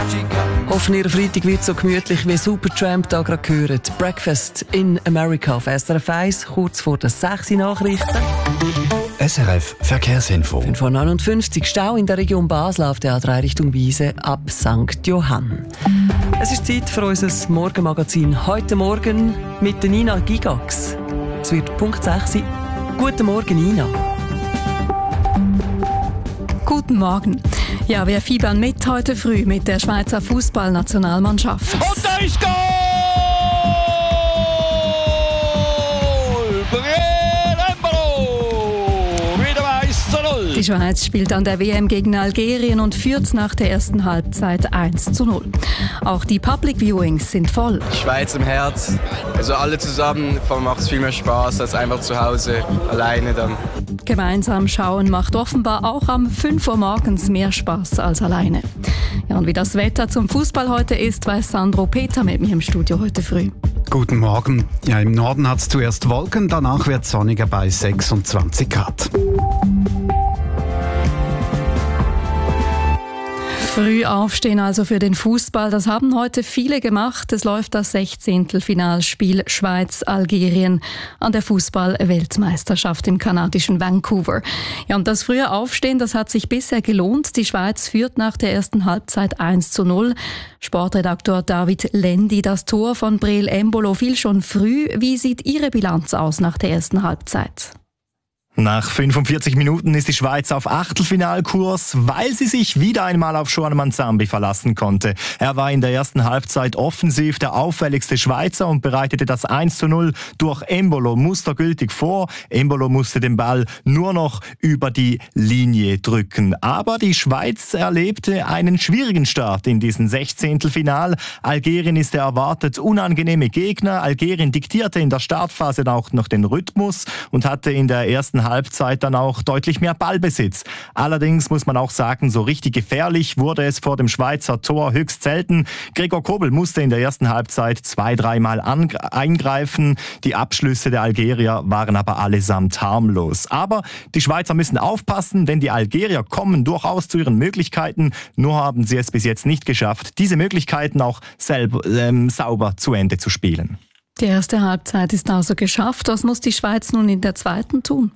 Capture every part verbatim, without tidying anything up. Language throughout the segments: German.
Hoffen, Ihr Freitag wird so gemütlich wie Supertramp da gerade gehört. Breakfast in America auf S R F eins, kurz vor den sechs Nachrichten. S R F Verkehrsinfo. fünf Uhr neunundfünfzig Stau in der Region Basel auf der A drei Richtung Wiese ab Sankt Johann. Es ist Zeit für unser Morgenmagazin. Heute Morgen mit der Nina Gigax. Es wird Punkt sechs sein. Guten Morgen, Nina. Guten Morgen. Ja, wir fiebern mit heute früh mit der Schweizer Fußballnationalmannschaft. Und da ist Goal! Die Schweiz spielt an der W M gegen Algerien und führt nach der ersten Halbzeit eins zu null. Auch die Public Viewings sind voll. Schweiz im Herz, also alle zusammen, macht es viel mehr Spaß als einfach zu Hause alleine dann. Gemeinsam schauen macht offenbar auch am fünf Uhr morgens mehr Spaß als alleine. Ja, und wie das Wetter zum Fußball heute ist, weiß Sandro Peter mit mir im Studio heute früh. Guten Morgen. Ja, im Norden hat es zuerst Wolken, danach wird es sonniger bei sechsundzwanzig Grad. Früh aufstehen also für den Fußball, das haben heute viele gemacht. Es läuft das Sechzehntelfinalspiel Schweiz-Algerien an der Fußball-Weltmeisterschaft im kanadischen Vancouver. Ja, und das frühe Aufstehen, das hat sich bisher gelohnt. Die Schweiz führt nach der ersten Halbzeit eins zu null. Sportredaktor David Lendi, das Tor von Breel Embolo fiel schon früh. Wie sieht Ihre Bilanz aus nach der ersten Halbzeit? Nach fünfundvierzig Minuten ist die Schweiz auf Achtelfinalkurs, weil sie sich wieder einmal auf Shoan Manzambi verlassen konnte. Er war in der ersten Halbzeit offensiv der auffälligste Schweizer und bereitete das eins zu null durch Embolo mustergültig vor. Embolo musste den Ball nur noch über die Linie drücken. Aber die Schweiz erlebte einen schwierigen Start in diesem Sechzehntelfinal. Algerien ist der erwartet unangenehme Gegner. Algerien diktierte in der Startphase auch noch den Rhythmus und hatte in der ersten Halbzeit dann auch deutlich mehr Ballbesitz. Allerdings muss man auch sagen, so richtig gefährlich wurde es vor dem Schweizer Tor höchst selten. Gregor Kobel musste in der ersten Halbzeit zwei, dreimal eingreifen. Die Abschlüsse der Algerier waren aber allesamt harmlos. Aber die Schweizer müssen aufpassen, denn die Algerier kommen durchaus zu ihren Möglichkeiten. Nur haben sie es bis jetzt nicht geschafft, diese Möglichkeiten auch selber, ähm, sauber zu Ende zu spielen. Die erste Halbzeit ist also geschafft. Was muss die Schweiz nun in der zweiten tun?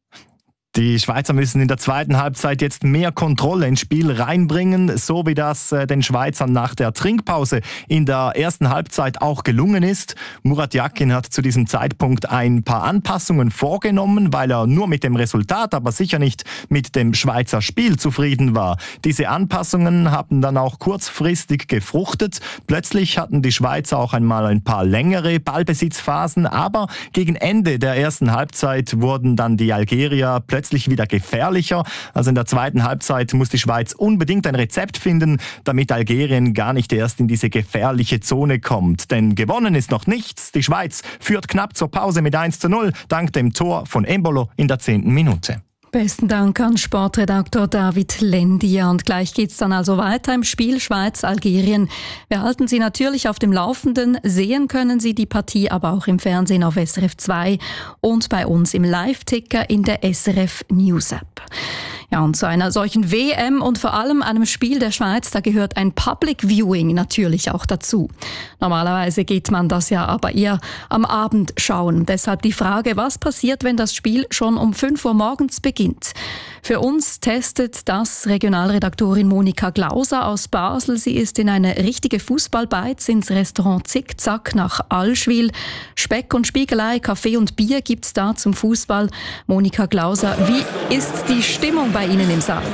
Die Schweizer müssen in der zweiten Halbzeit jetzt mehr Kontrolle ins Spiel reinbringen, so wie das äh, den Schweizern nach der Trinkpause in der ersten Halbzeit auch gelungen ist. Murat Yakin hat zu diesem Zeitpunkt ein paar Anpassungen vorgenommen, weil er nur mit dem Resultat, aber sicher nicht mit dem Schweizer Spiel zufrieden war. Diese Anpassungen haben dann auch kurzfristig gefruchtet. Plötzlich hatten die Schweizer auch einmal ein paar längere Ballbesitzphasen, aber gegen Ende der ersten Halbzeit wurden dann die Algerier plötzlich plötzlich wieder gefährlicher. Also in der zweiten Halbzeit muss die Schweiz unbedingt ein Rezept finden, damit Algerien gar nicht erst in diese gefährliche Zone kommt. Denn gewonnen ist noch nichts. Die Schweiz führt knapp zur Pause mit eins zu null, dank dem Tor von Embolo in der zehnten Minute. Besten Dank an Sportredaktor David Lendi. Und gleich geht's dann also weiter im Spiel Schweiz-Algerien. Wir halten Sie natürlich auf dem Laufenden. Sehen können Sie die Partie aber auch im Fernsehen auf S R F zwei und bei uns im Live-Ticker in der S R F News App. Ja, und zu einer solchen W M und vor allem einem Spiel der Schweiz, da gehört ein Public Viewing natürlich auch dazu. Normalerweise geht man das ja aber eher am Abend schauen. Deshalb die Frage, was passiert, wenn das Spiel schon um fünf Uhr morgens beginnt? Für uns testet das Regionalredaktorin Monika Glauser aus Basel. Sie ist in eine richtige Fußballbeiz ins Restaurant Zickzack nach Allschwil. Speck und Spiegelei, Kaffee und Bier gibt's da zum Fußball. Monika Glauser, wie ist die Stimmung bei Ihnen im Saal?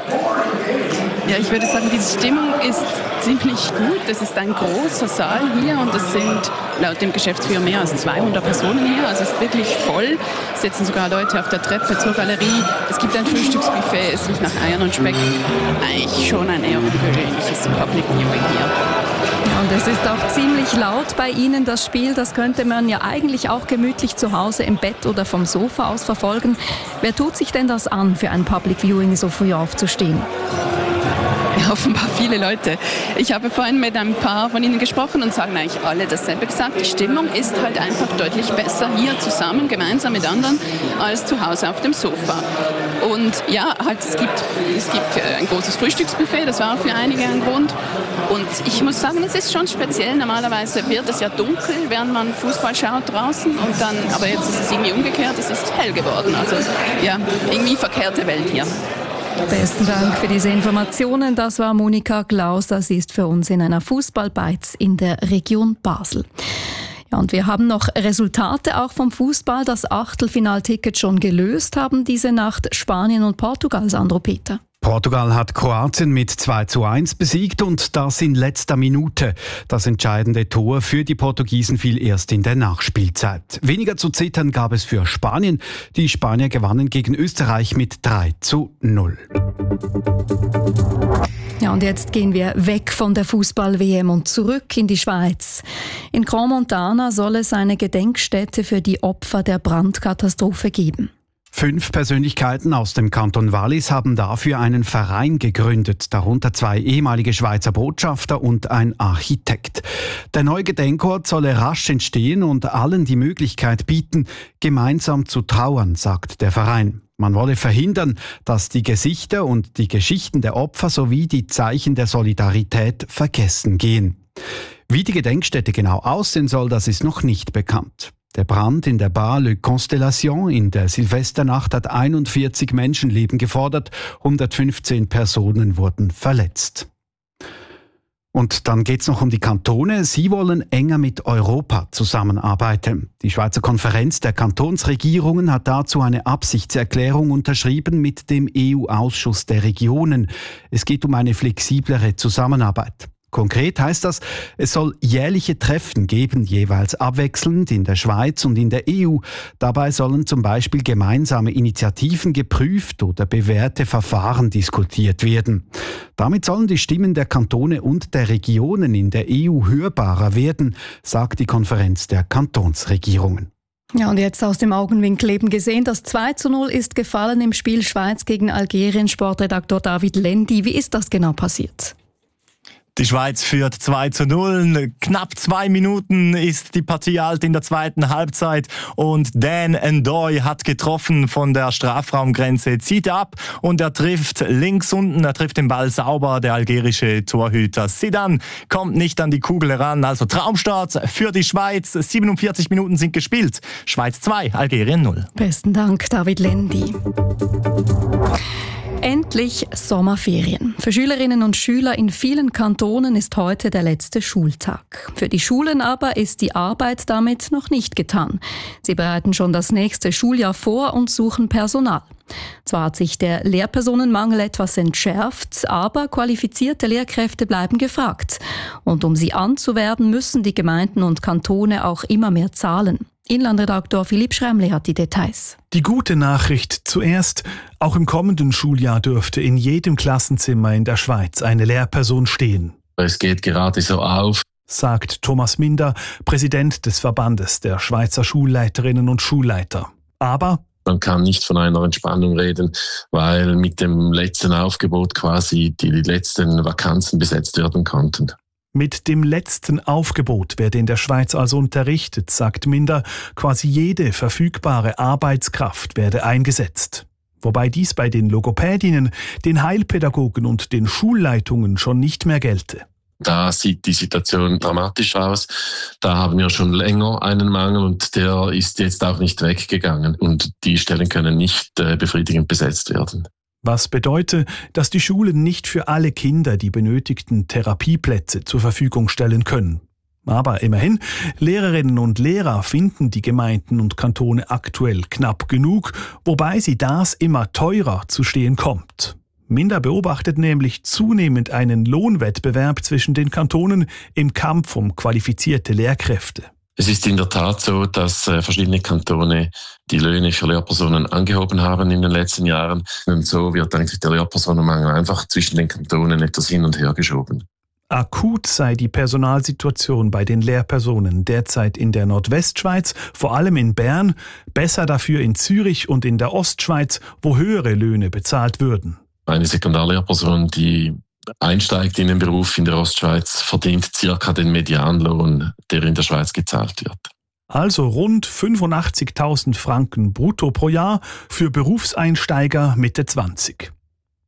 Ja, ich würde sagen, die Stimmung ist ziemlich gut. Es ist ein großer Saal hier und es sind laut dem Geschäftsführer mehr als zweihundert Personen hier. Also es ist wirklich voll. Es sitzen sogar Leute auf der Treppe zur Galerie. Es gibt ein Frühstücksbuffet, es riecht nach Eiern und Speck. Eigentlich schon ein eher ungewöhnliches Public Viewing hier. Und es ist auch ziemlich laut bei Ihnen, das Spiel. Das könnte man ja eigentlich auch gemütlich zu Hause im Bett oder vom Sofa aus verfolgen. Wer tut sich denn das an, für ein Public Viewing so früh aufzustehen? Ja, offenbar viele Leute. Ich habe vorhin mit ein paar von ihnen gesprochen und sagen eigentlich alle dasselbe gesagt. Die Stimmung ist halt einfach deutlich besser hier zusammen, gemeinsam mit anderen, als zu Hause auf dem Sofa. Und ja, halt, es gibt, es gibt ein großes Frühstücksbuffet, das war auch für einige ein Grund. Und ich muss sagen, es ist schon speziell. Normalerweise wird es ja dunkel, während man Fußball schaut draußen. Und dann, aber jetzt ist es irgendwie umgekehrt, es ist hell geworden. Also ja, irgendwie verkehrte Welt hier. Besten Dank für diese Informationen. Das war Monika Glauser. Sie ist für uns in einer Fußballbeiz in der Region Basel. Ja, und wir haben noch Resultate auch vom Fußball. Das Achtelfinalticket schon gelöst haben diese Nacht Spanien und Portugal, Sandro Peter. Portugal hat Kroatien mit zwei zu eins besiegt und das in letzter Minute. Das entscheidende Tor für die Portugiesen fiel erst in der Nachspielzeit. Weniger zu zittern gab es für Spanien. Die Spanier gewannen gegen Österreich mit drei zu null. Ja, und jetzt gehen wir weg von der Fußball-W M und zurück in die Schweiz. In Crans-Montana soll es eine Gedenkstätte für die Opfer der Brandkatastrophe geben. Fünf Persönlichkeiten aus dem Kanton Wallis haben dafür einen Verein gegründet, darunter zwei ehemalige Schweizer Botschafter und ein Architekt. Der neue Gedenkort solle rasch entstehen und allen die Möglichkeit bieten, gemeinsam zu trauern, sagt der Verein. Man wolle verhindern, dass die Gesichter und die Geschichten der Opfer sowie die Zeichen der Solidarität vergessen gehen. Wie die Gedenkstätte genau aussehen soll, das ist noch nicht bekannt. Der Brand in der Bar Le Constellation in der Silvesternacht hat einundvierzig Menschenleben gefordert, hundertfünfzehn Personen wurden verletzt. Und dann geht es noch um die Kantone. Sie wollen enger mit Europa zusammenarbeiten. Die Schweizer Konferenz der Kantonsregierungen hat dazu eine Absichtserklärung unterschrieben mit dem E U-Ausschuss der Regionen. Es geht um eine flexiblere Zusammenarbeit. Konkret heißt das, es soll jährliche Treffen geben, jeweils abwechselnd in der Schweiz und in der E U. Dabei sollen zum Beispiel gemeinsame Initiativen geprüft oder bewährte Verfahren diskutiert werden. Damit sollen die Stimmen der Kantone und der Regionen in der E U hörbarer werden, sagt die Konferenz der Kantonsregierungen. Ja, und jetzt aus dem Augenwinkel eben gesehen, das zwei zu null ist gefallen im Spiel Schweiz gegen Algerien. Sportredaktor David Lendi, wie ist das genau passiert? Die Schweiz führt zwei zu null. Knapp zwei Minuten ist die Partie alt in der zweiten Halbzeit. Und Dan Ndoye hat getroffen von der Strafraumgrenze, zieht ab und er trifft links unten, er trifft den Ball sauber, der algerische Torhüter Zidane kommt nicht an die Kugel ran. Also Traumstart für die Schweiz. siebenundvierzig Minuten sind gespielt. Schweiz zwei, Algerien null. Besten Dank, David Lendi. Endlich Sommerferien. Für Schülerinnen und Schüler in vielen Kantonen ist heute der letzte Schultag. Für die Schulen aber ist die Arbeit damit noch nicht getan. Sie bereiten schon das nächste Schuljahr vor und suchen Personal. Zwar hat sich der Lehrpersonenmangel etwas entschärft, aber qualifizierte Lehrkräfte bleiben gefragt. Und um sie anzuwerben, müssen die Gemeinden und Kantone auch immer mehr zahlen. Inlandredaktor Philipp Schremli hat die Details. Die gute Nachricht zuerst. Auch im kommenden Schuljahr dürfte in jedem Klassenzimmer in der Schweiz eine Lehrperson stehen. Es geht gerade so auf, sagt Thomas Minder, Präsident des Verbandes der Schweizer Schulleiterinnen und Schulleiter. Aber man kann nicht von einer Entspannung reden, weil mit dem letzten Aufgebot quasi die letzten Vakanzen besetzt werden konnten. Mit dem letzten Aufgebot werde in der Schweiz also unterrichtet, sagt Minder. Quasi jede verfügbare Arbeitskraft werde eingesetzt. Wobei dies bei den Logopädinnen, den Heilpädagogen und den Schulleitungen schon nicht mehr gelte. Da sieht die Situation dramatisch aus. Da haben wir schon länger einen Mangel und der ist jetzt auch nicht weggegangen. Und die Stellen können nicht äh, befriedigend besetzt werden. Was bedeutet, dass die Schulen nicht für alle Kinder die benötigten Therapieplätze zur Verfügung stellen können. Aber immerhin, Lehrerinnen und Lehrer finden die Gemeinden und Kantone aktuell knapp genug, wobei sie das immer teurer zu stehen kommt. Minder beobachtet nämlich zunehmend einen Lohnwettbewerb zwischen den Kantonen im Kampf um qualifizierte Lehrkräfte. Es ist in der Tat so, dass äh, verschiedene Kantone die Löhne für Lehrpersonen angehoben haben in den letzten Jahren. Und so wird eigentlich der Lehrpersonenmangel einfach zwischen den Kantonen etwas hin und her geschoben. Akut sei die Personalsituation bei den Lehrpersonen derzeit in der Nordwestschweiz, vor allem in Bern, besser dafür in Zürich und in der Ostschweiz, wo höhere Löhne bezahlt würden. Eine Sekundarlehrperson, die einsteigt in den Beruf in der Ostschweiz, verdient circa den Medianlohn, der in der Schweiz gezahlt wird. Also rund fünfundachtzigtausend Franken brutto pro Jahr für Berufseinsteiger Mitte zwanzig.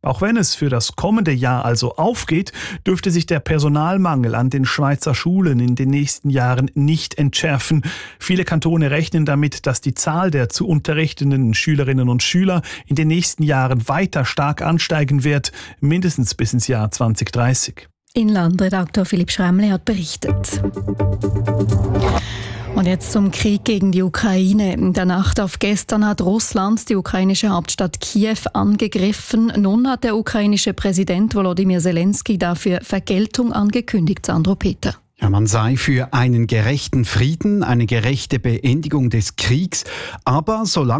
Auch wenn es für das kommende Jahr also aufgeht, dürfte sich der Personalmangel an den Schweizer Schulen in den nächsten Jahren nicht entschärfen. Viele Kantone rechnen damit, dass die Zahl der zu unterrichtenden Schülerinnen und Schüler in den nächsten Jahren weiter stark ansteigen wird, mindestens bis ins Jahr zwanzig dreißig. Inlandredaktor Philipp Schremle hat berichtet. Und jetzt zum Krieg gegen die Ukraine. In der Nacht auf gestern hat Russland die ukrainische Hauptstadt Kiew angegriffen. Nun hat der ukrainische Präsident Volodymyr Zelensky dafür Vergeltung angekündigt, Sandro Peter. Ja, man sei für einen gerechten Frieden, eine gerechte Beendigung des Kriegs, aber solange